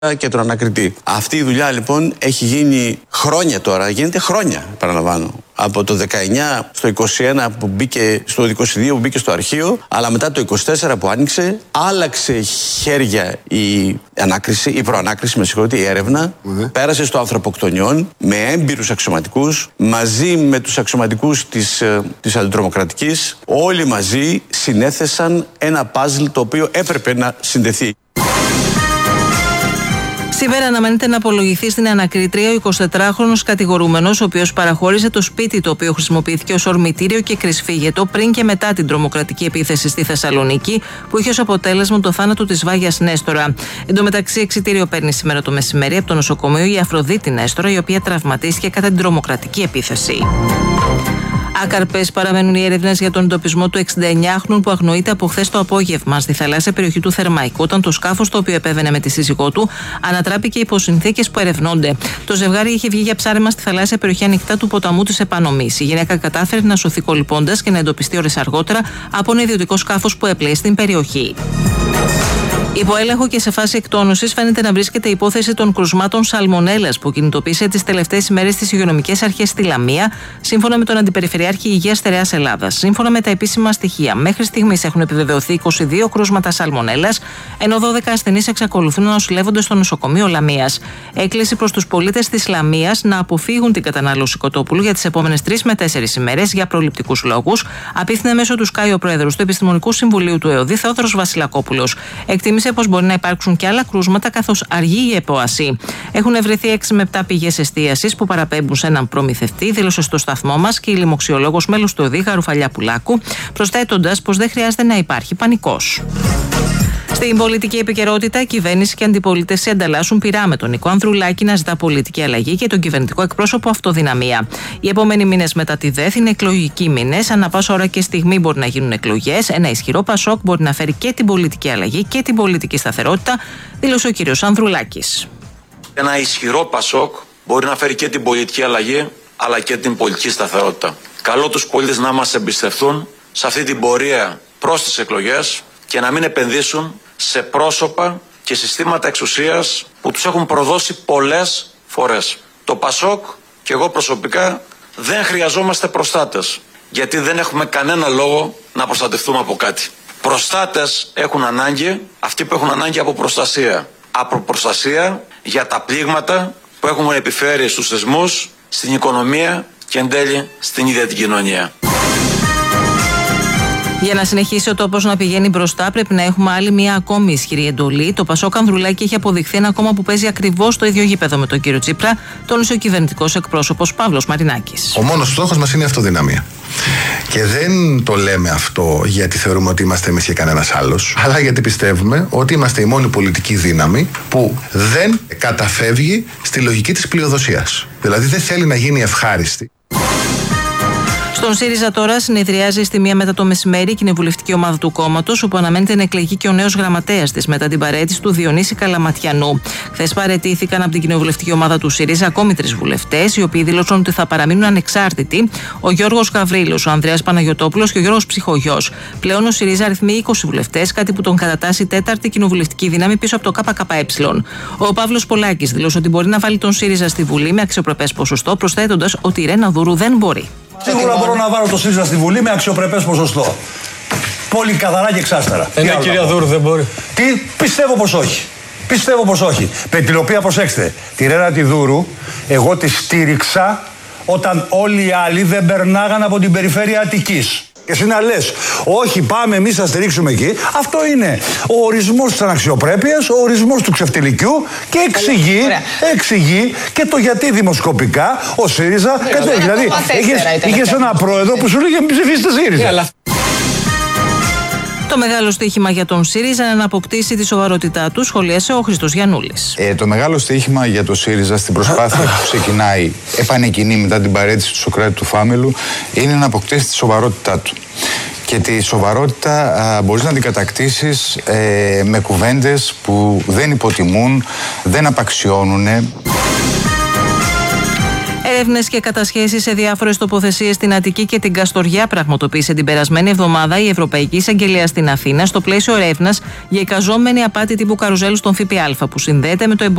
και τον ανακριτή. Αυτή η δουλειά λοιπόν έχει γίνει χρόνια τώρα, γίνεται χρόνια, παραλαμβάνω. Από το 19 στο 21 που μπήκε, στο 22 που μπήκε στο αρχείο, αλλά μετά το 24 που άνοιξε, άλλαξε χέρια η ανάκριση, η προανάκριση, με συγχωρείτε, η έρευνα. Πέρασε στο ανθρωποκτονιών με έμπειρους αξιωματικούς, μαζί με τους αξιωματικούς της αντιτρομοκρατικής. Όλοι μαζί συνέθεσαν ένα παζλ το οποίο έπρεπε να συνδεθεί. Σήμερα αναμένεται να απολογηθεί στην ανακρίτρια ο 24χρονος κατηγορούμενος, ο οποίος παραχώρησε το σπίτι το οποίο χρησιμοποιήθηκε ως ορμητήριο και κρυσφύγετο πριν και μετά την τρομοκρατική επίθεση στη Θεσσαλονίκη, που είχε ως αποτέλεσμα το θάνατο της Βάγιας Νέστορα. Εν τω μεταξύ, εξιτήριο παίρνει σήμερα το μεσημέρι από το νοσοκομείο η Αφροδίτη Νέστορα, η οποία τραυματίστηκε κατά την τρομοκρατική επίθεση. Άκαρπες παραμένουν οι έρευνες για τον εντοπισμό του 69χρονου που αγνοείται από χθες το απόγευμα στη θαλάσσια περιοχή του Θερμαϊκού, όταν το σκάφος το οποίο επέβαινε με τη σύζυγό του ανατράπηκε υπό συνθήκες που ερευνώνται. Το ζευγάρι είχε βγει για ψάρεμα στη θαλάσσια περιοχή ανοιχτά του ποταμού της Επανομής. Η γυναίκα κατάφερε να σωθεί κολυμπώντας και να εντοπιστεί ώρες αργότερα από ένα ιδιωτικό σκάφος που έπλεε στην περιοχή. Υπό έλεγχο και σε φάση εκτόνωσης φαίνεται να βρίσκεται η υπόθεση των κρουσμάτων σαλμονέλας που κινητοποίησε τις τελευταίες ημέρες τις υγειονομικές αρχές στη Λαμία, σύμφωνα με τον Αντιπεριφερειάρχη Υγείας Στερεάς Ελλάδας. Σύμφωνα με τα επίσημα στοιχεία, μέχρι στιγμής έχουν επιβεβαιωθεί 22 κρούσματα σαλμονέλας, ενώ 12 ασθενείς εξακολουθούν να νοσηλεύονται στο νοσοκομείο Λαμίας. Έκκληση προς τους πολίτες της Λαμίας να αποφύγουν την κατανάλωση κοτόπουλου για τις επόμενες 3 με 4 ημέρες για προληπτικούς λόγους, απίθυνε μέσω του ΣΚΑΙ ο πρόεδρος του Επιστημονικού Συμβουλίου του ΕΟΔΗ, Θεόδωρος Βασιλακόπουλος. Εκτίμησε πως μπορεί να υπάρξουν και άλλα κρούσματα, καθώς αργεί η επόαση. Έχουν ευρεθεί 6 με 7 πηγές εστίασης που παραπέμπουν σε έναν προμηθευτή, δήλωσε στο σταθμό μας και η λοιμοξιολόγος μέλος του ΕΟΔΗ, Γαρουφαλιά Πουλάκου, προσθέτοντας πως δεν χρειάζεται να υπάρχει πανικός. Στην πολιτική επικαιρότητα, κυβέρνηση και αντιπολίτευση ανταλλάσσουν πυρά με τον Νικό Ανδρουλάκη να ζητά πολιτική αλλαγή και τον κυβερνητικό εκπρόσωπο αυτοδυναμία. Οι επόμενοι μήνες μετά τη ΔΕΘ είναι εκλογικοί μήνες. Ανά πάσα ώρα και στιγμή μπορεί να γίνουν εκλογές. Ένα ισχυρό Πασόκ μπορεί να φέρει και την πολιτική αλλαγή και την πολιτική σταθερότητα, δήλωσε ο κ. Ανδρουλάκης. Ένα ισχυρό Πασόκ μπορεί να φέρει και την πολιτική αλλαγή, αλλά και την πολιτική σταθερότητα. Καλώ τους πολίτες να μας εμπιστευτούν σε αυτή την πορεία προς τις εκλογές και να μην επενδύσουν σε πρόσωπα και συστήματα εξουσίας που τους έχουν προδώσει πολλές φορές. Το Πασόκ και εγώ προσωπικά δεν χρειαζόμαστε προστάτες, γιατί δεν έχουμε κανένα λόγο να προστατευτούμε από κάτι. Προστάτες έχουν ανάγκη αυτοί που έχουν ανάγκη από προστασία. Από προστασία για τα πλήγματα που έχουμε επιφέρει στους θεσμούς, στην οικονομία και εν τέλει στην ίδια την κοινωνία. Για να συνεχίσει ο τόπος να πηγαίνει μπροστά, πρέπει να έχουμε άλλη μια ακόμη ισχυρή εντολή. Το Πασόκ Ανδρουλάκη έχει αποδειχθεί ένα κόμμα που παίζει ακριβώς το ίδιο γήπεδο με τον κύριο Τσίπρα, τόνισε ο κυβερνητικός εκπρόσωπος Παύλος Μαρινάκης. Ο μόνος στόχος μας είναι η αυτοδυναμία. Και δεν το λέμε αυτό γιατί θεωρούμε ότι είμαστε εμείς και κανένας άλλος, αλλά γιατί πιστεύουμε ότι είμαστε η μόνη πολιτική δύναμη που δεν καταφεύγει στη λογική της πλειοδοσίας. Δηλαδή δεν θέλει να γίνει ευχάριστη. Στον ΣΥΡΙΖΑ τώρα συνεδριάζει στη 1 μετά το μεσημέρι η κοινοβουλευτική ομάδα του κόμματος, όπου αναμένεται να εκλεγεί και ο νέος γραμματέας της μετά την παραίτηση του Διονύση Καλαματιανού. Χθες παραιτήθηκαν από την κοινοβουλευτική ομάδα του ΣΥΡΙΖΑ ακόμη 3 βουλευτές, οι οποίοι δήλωσαν ότι θα παραμείνουν ανεξάρτητοι: ο Γιώργος Γαβρίλος, ο Ανδρέας Παναγιωτόπουλος και ο Γιώργος Ψυχογιός. Πλέον ο ΣΥΡΙΖΑ αριθμεί 20 βουλευτές, κάτι που τον κατατάσσει τέταρτη κοινοβουλευτική δύναμη πίσω από το ΚΚΕ. Ο Παύλος Πολάκης δήλωσε ότι μπορεί να βάλει τον ΣΥΡΙΖΑ στη Βουλή με αξιοπρεπές ποσοστό, προσθέτοντας ότι η Ρένα Δούρου δεν μπορεί. Σίγουρα μπορώ να βάλω το ΣΥΡΙΖΑ στη Βουλή με αξιοπρεπές ποσοστό. Πολύ καθαρά και εξάστερα. Ναι, κυρία Δούρου, δεν μπορεί. Τι, πιστεύω πως όχι. Πιστεύω πως όχι. Την οποία, προσέξτε, τη Ρένα τη Δούρου, εγώ τη στήριξα όταν όλοι οι άλλοι δεν περνάγαν από την περιφέρεια Αττικής. Και εσύ να λες, όχι, πάμε εμείς να στηρίξουμε εκεί. Αυτό είναι ο ορισμός της αναξιοπρέπειας, ο ορισμός του ξεφτιλικιού και εξηγεί και το γιατί δημοσκοπικά ο ΣΥΡΙΖΑ. Δηλαδή, είχες ένα πρόεδρο που σου λέγε μην ψηφίσετε ΣΥΡΙΖΑ. Το μεγάλο στοίχημα για τον ΣΥΡΙΖΑ είναι να αποκτήσει τη σοβαρότητά του, σχολίασε ο Χρήστος Γιαννούλης. Το μεγάλο στοίχημα για το ΣΥΡΙΖΑ στην προσπάθεια που ξεκινάει επανεκκινεί μετά την παραίτηση του Σωκράτη του Φάμελου είναι να αποκτήσει τη σοβαρότητά του. Και τη σοβαρότητα μπορείς να την κατακτήσεις με κουβέντες που δεν υποτιμούν, δεν απαξιώνουν. Έρευνες και κατασχέσεις σε διάφορες τοποθεσίες στην Αττική και την Καστοριά πραγματοποίησε την περασμένη εβδομάδα η Ευρωπαϊκή Εισαγγελία στην Αθήνα στο πλαίσιο έρευνας για εικαζόμενη απάτη τύπου καρουζέλου στον ΦΠΑ που συνδέεται με το